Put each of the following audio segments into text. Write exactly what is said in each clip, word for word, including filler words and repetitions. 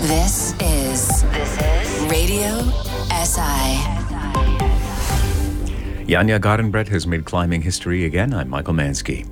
This is this is Radio S I. Janja Gardenbrett has made climbing history again. I'm Michael Mansky.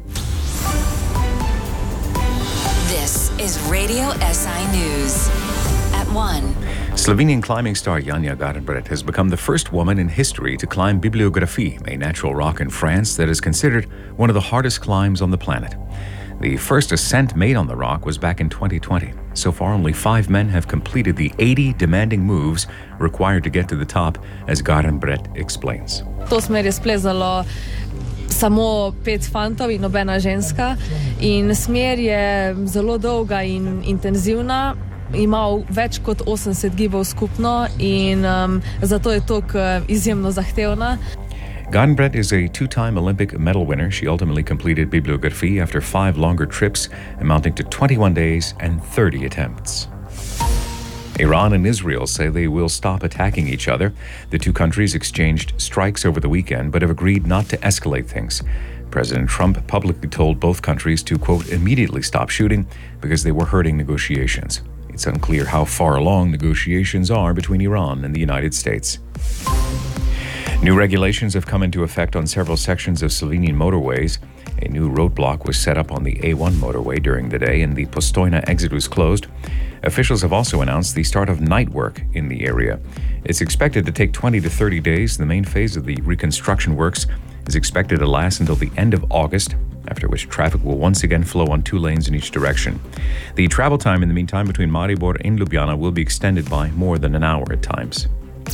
This is Radio S I News at one. Slovenian climbing star Janja Gardenbrett has become the first woman in history to climb Bibliografie, a natural rock in France that is considered one of the hardest climbs on the planet. The first ascent made on the rock was back in twenty twenty. So far, only five men have completed the eighty demanding moves required to get to the top, as Gardenbrett explains. To smer je splezalo samo pet fantov in nobena ženska in smer je zelo dolga in intenzivna. Ima več kot osemdeset gibov skupno in um, zato je tako izjemno zahtevna. Gardenbrett is a two-time Olympic medal winner. She ultimately completed Bibliografie after five longer trips, amounting to twenty-one days and thirty attempts. Iran and Israel say they will stop attacking each other. The two countries exchanged strikes over the weekend, but have agreed not to escalate things. President Trump publicly told both countries to, quote, immediately stop shooting because they were hurting negotiations. It's unclear how far along negotiations are between Iran and the United States. New regulations have come into effect on several sections of Slovenian motorways. A new roadblock was set up on the A one motorway during the day and the Postojna exit was closed. Officials have also announced the start of night work in the area. It's expected to take twenty to thirty days. The main phase of the reconstruction works is expected to last until the end of August, after which traffic will once again flow on two lanes in each direction. The travel time in the meantime between Maribor and Ljubljana will be extended by more than an hour at times.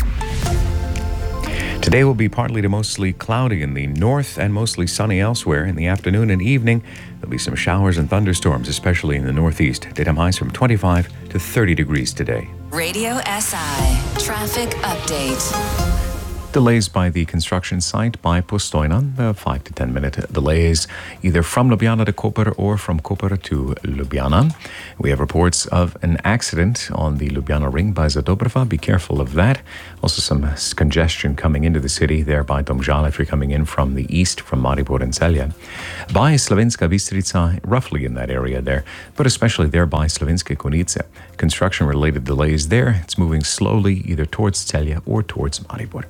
Today will be partly to mostly cloudy in the north and mostly sunny elsewhere. In the afternoon and evening, there'll be some showers and thunderstorms, especially in the northeast. Daytime highs from twenty-five to thirty degrees today. Radio S I Traffic Update. Delays by the construction site by Postojna, uh, five to ten minute delays either from Ljubljana to Koper or from Koper to Ljubljana. We have reports of an accident on the Ljubljana ring by Zadobrava. Be careful of that. Also some congestion coming into the city there by Domžale if you're coming in from the east from Maribor and Celje. By Slovenska Bistrica, roughly in that area there, but especially there by Slovenske Konjice. Construction related delays there. It's moving slowly either towards Celje or towards Maribor.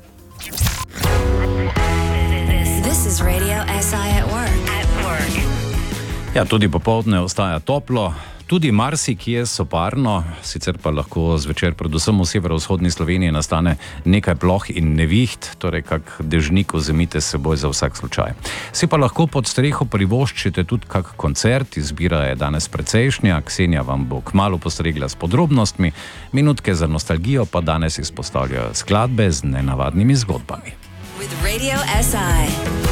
This is Radio S I at work. At work. Ja, tudi popoldne ostaja toplo, tudi marsikje soparno, sicer pa lahko zvečer predvsem v severovzhodni Sloveniji nastane nekaj ploh in neviht, torej kak dežnik vzemite s seboj za vsak slučaj. Si pa lahko pod streho privoščite tudi kak koncert, izbira je danes precejšnja, Ksenija vam bo kmalu postregla s podrobnostmi, minutke za nostalgijo pa danes izpostavljajo skladbe z nenavadnimi zgodbami. With Radio S I.